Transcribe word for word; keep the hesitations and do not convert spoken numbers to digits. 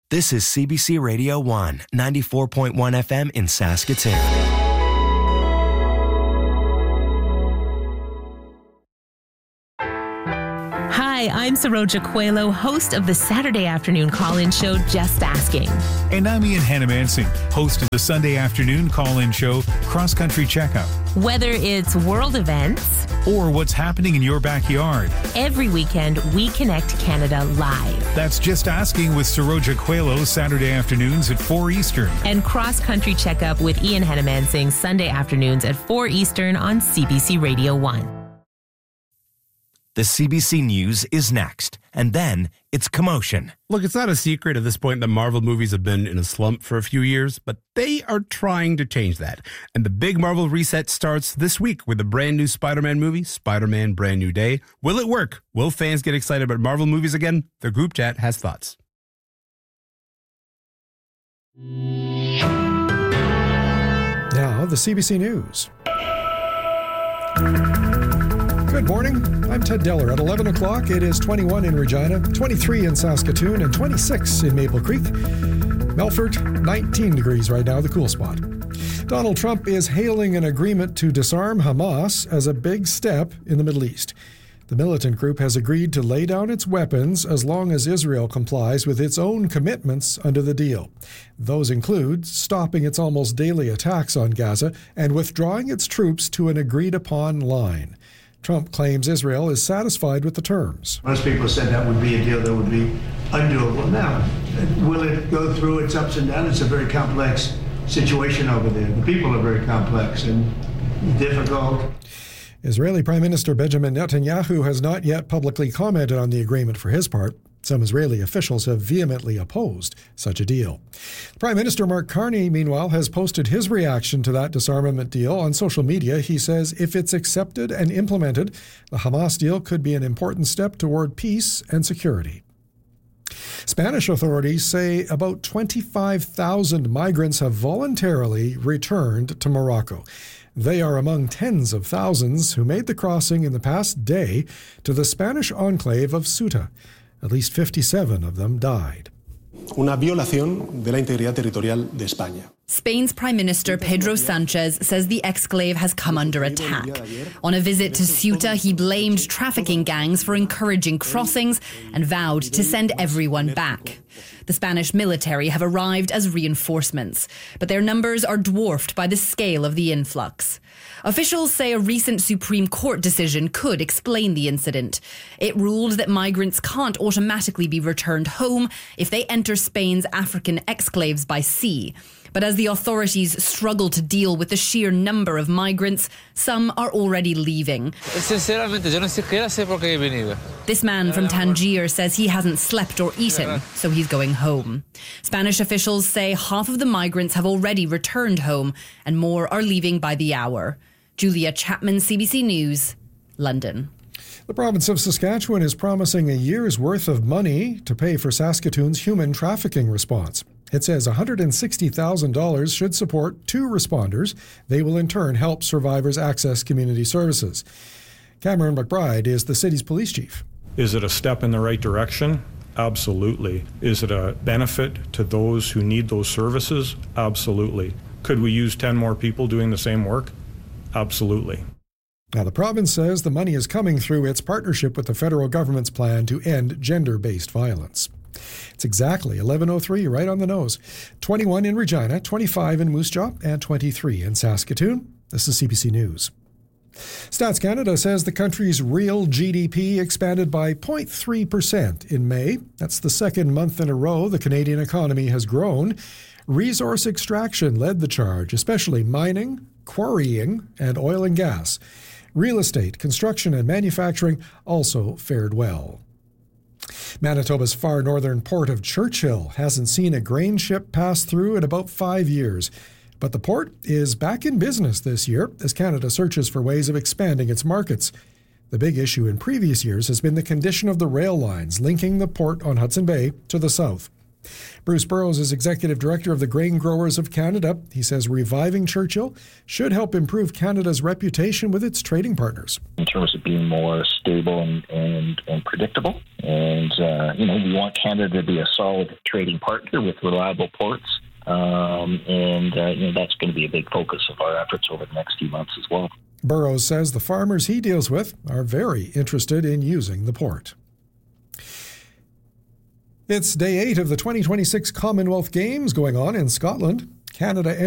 This is C B C Radio one, ninety-four point one F M in Saskatoon. Hi, I'm Saroja Coelho, host of the Saturday afternoon call-in show, Just Asking. And I'm Ian Hannah-Mansing, host of the Sunday afternoon call-in show, Cross Country Checkup. Whether it's world events or what's happening in your backyard, every weekend we connect Canada live. That's Just Asking with Saroja Coelho, Saturday afternoons at four Eastern. And Cross Country Checkup with Ian Hannah-Mansing, Sunday afternoons at four Eastern on C B C Radio one. The C B C News is next, and then it's commotion. Look, it's not a secret at this point that Marvel movies have been in a slump for a few years, but they are trying to change that. And the big Marvel reset starts this week with a brand new Spider-Man movie, Spider-Man Brand New Day. Will it work? Will fans get excited about Marvel movies again? Their group chat has thoughts. Now, the C B C News. Good morning. I'm Ted Deller. At eleven o'clock, it is twenty-one in Regina, twenty-three in Saskatoon, and twenty-six in Maple Creek. Melfort, nineteen degrees right now, the cool spot. Donald Trump is hailing an agreement to disarm Hamas as a big step in the Middle East. The militant group has agreed to lay down its weapons as long as Israel complies with its own commitments under the deal. Those include stopping its almost daily attacks on Gaza and withdrawing its troops to an agreed-upon line. Trump claims Israel is satisfied with the terms. Most people said that would be a deal that would be undoable. Now, will it go through its ups and downs? It's a very complex situation over there. The people are very complex and difficult. Israeli Prime Minister Benjamin Netanyahu has not yet publicly commented on the agreement for his part. Some Israeli officials have vehemently opposed such a deal. Prime Minister Mark Carney, meanwhile, has posted his reaction to that disarmament deal on social media. He says if it's accepted and implemented, the Hamas deal could be an important step toward peace and security. Spanish authorities say about twenty-five thousand migrants have voluntarily returned to Morocco. They are among tens of thousands who made the crossing in the past day to the Spanish enclave of Ceuta. At least fifty-seven of them died. Una violación de la integridad territorial de España. Spain's Prime Minister Pedro Sanchez says the exclave has come under attack. On a visit to Ceuta, he blamed trafficking gangs for encouraging crossings and vowed to send everyone back. The Spanish military have arrived as reinforcements, but their numbers are dwarfed by the scale of the influx. Officials say a recent Supreme Court decision could explain the incident. It ruled that migrants can't automatically be returned home if they enter Spain's African exclaves by sea. But as the authorities struggle to deal with the sheer number of migrants, some are already leaving. This man from Tangier says he hasn't slept or eaten, so he's going home. Spanish officials say half of the migrants have already returned home and more are leaving by the hour. Julia Chapman, C B C News, London. The province of Saskatchewan is promising a year's worth of money to pay for Saskatoon's human trafficking response. It says one hundred sixty thousand dollars should support two responders. They will in turn help survivors access community services. Cameron McBride is the city's police chief. Is it a step in the right direction? Absolutely. Is it a benefit to those who need those services? Absolutely. Could we use ten more people doing the same work? Absolutely. Now, the province says the money is coming through its partnership with the federal government's plan to end gender-based violence. It's exactly eleven oh three, right on the nose. twenty-one in Regina, twenty-five in Moose Jaw, and twenty-three in Saskatoon. This is C B C News. Stats Canada says the country's real G D P expanded by zero point three percent in May. That's the second month in a row the Canadian economy has grown. Resource extraction led the charge, especially mining, quarrying, and oil and gas. Real estate, construction, and manufacturing also fared well. Manitoba's far northern port of Churchill hasn't seen a grain ship pass through in about five years. But the port is back in business this year as Canada searches for ways of expanding its markets. The big issue in previous years has been the condition of the rail lines linking the port on Hudson Bay to the south. Bruce Burrows is Executive Director of the Grain Growers of Canada. He says reviving Churchill should help improve Canada's reputation with its trading partners. In terms of being more stable and, and, and predictable. And, uh, you know, we want Canada to be a solid trading partner with reliable ports. Um, and, uh, you know, that's going to be a big focus of our efforts over the next few months as well. Burrows says the farmers he deals with are very interested in using the port. It's day eight of the twenty twenty-six Commonwealth Games going on in Scotland. Canada